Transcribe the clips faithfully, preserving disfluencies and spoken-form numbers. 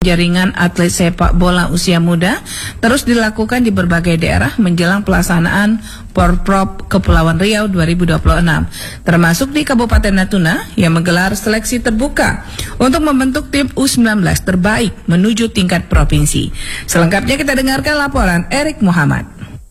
Jaringan atlet sepak bola usia muda terus dilakukan di berbagai daerah menjelang pelaksanaan Porprov Kepulauan Riau dua ribu dua puluh enam, termasuk di Kabupaten Natuna yang menggelar seleksi terbuka untuk membentuk tim U sembilan belas terbaik menuju tingkat provinsi. Selengkapnya kita dengarkan laporan Erik Muhammad.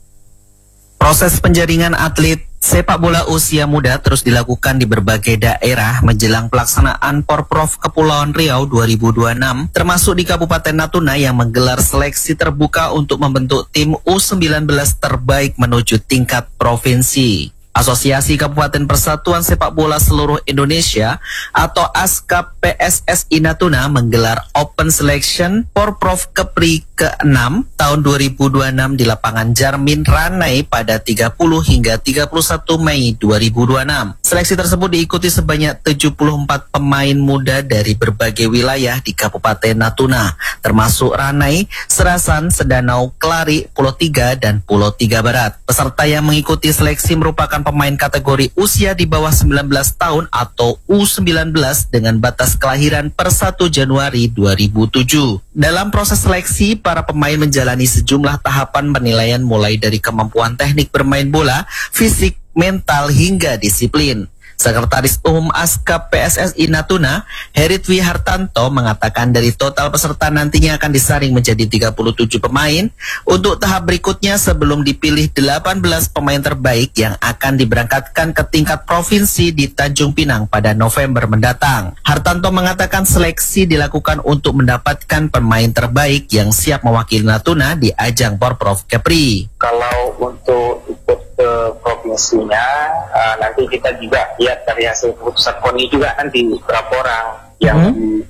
Proses penjaringan atlet sepak bola usia muda terus dilakukan di berbagai daerah menjelang pelaksanaan Porprov Kepulauan Riau dua ribu dua puluh enam, termasuk di Kabupaten Natuna yang menggelar seleksi terbuka untuk membentuk tim U sembilan belas terbaik menuju tingkat provinsi. Asosiasi Kabupaten Persatuan Sepak Bola Seluruh Indonesia atau ASKAP P S S I Natuna menggelar Open Selection Porprov Kepri keenam tahun dua ribu dua puluh enam di lapangan Jarmin Ranai pada tiga puluh hingga tiga puluh satu Mei dua ribu dua puluh enam. Seleksi tersebut diikuti sebanyak tujuh puluh empat pemain muda dari berbagai wilayah di Kabupaten Natuna, termasuk Ranai, Serasan, Sedanau, Kelari, Pulau Tiga, dan Pulau Tiga Barat. Peserta yang mengikuti seleksi merupakan pemain kategori usia di bawah sembilan belas tahun atau U sembilan belas dengan batas kelahiran per satu Januari dua ribu tujuh. Dalam proses seleksi, para pemain menjalani sejumlah tahapan penilaian mulai dari kemampuan teknik bermain bola, fisik, mental, hingga disiplin. Sekretaris Umum ASKAP P S S I Natuna, Heritwi Hartanto, mengatakan dari total peserta nantinya akan disaring menjadi tiga puluh tujuh pemain untuk tahap berikutnya sebelum dipilih delapan belas pemain terbaik yang akan diberangkatkan ke tingkat provinsi di Tanjung Pinang pada November mendatang. Hartanto mengatakan seleksi dilakukan untuk mendapatkan pemain terbaik yang siap mewakili Natuna di ajang Porprov Kepri. Kalau untuk ikut ke provinsinya, uh, nanti kita juga lihat dari hasil keputusan KONI juga nanti berapa orang yang hmm.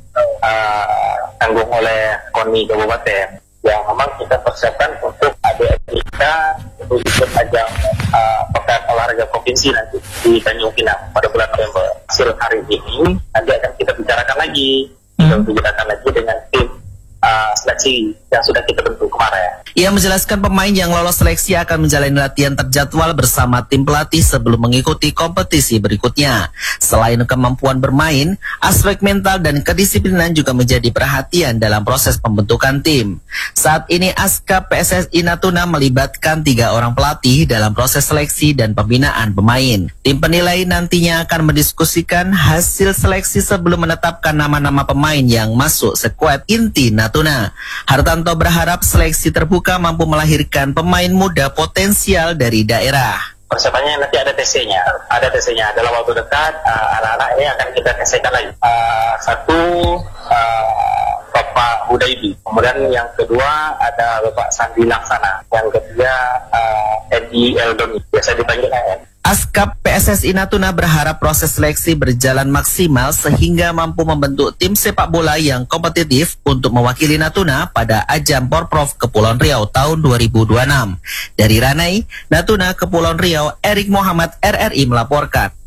ditanggung uh, oleh KONI Kabupaten yang memang kita persiapkan untuk adik-adik kita untuk ikut ajang uh, pekan olahraga provinsi nanti di Tanjung Pinang pada bulan November. Hasil hari ini nanti akan kita bicarakan lagi, hmm. kita bicarakan lagi dengan tim Uh, seleksi yang sudah kita bentuk kemarin. Ia menjelaskan pemain yang lolos seleksi akan menjalani latihan terjadwal bersama tim pelatih sebelum mengikuti kompetisi berikutnya. Selain kemampuan bermain, aspek mental dan kedisiplinan juga menjadi perhatian dalam proses pembentukan tim. Saat ini ASKAP P S S I Natuna melibatkan tiga orang pelatih dalam proses seleksi dan pembinaan pemain. Tim penilai nantinya akan mendiskusikan hasil seleksi sebelum menetapkan nama-nama pemain yang masuk skuad inti Natuna. Natuna. Hartanto berharap seleksi terbuka mampu melahirkan pemain muda potensial dari daerah. Persiapannya nanti ada T C-nya, ada T C-nya dalam waktu dekat. Uh, anak-anak ini akan kita T C-kan lagi. Uh, satu uh, Bapak Hudaibi, kemudian yang kedua ada Bapak Sandi Laksana, yang ketiga uh, Edi Eldoni, biasa dipanggil A N. ASKAP P S S I Natuna berharap proses seleksi berjalan maksimal sehingga mampu membentuk tim sepak bola yang kompetitif untuk mewakili Natuna pada ajang Porprov Kepulauan Riau tahun dua ribu dua puluh enam. Dari Ranai, Natuna, Kepulauan Riau, Erik Muhammad R R I melaporkan.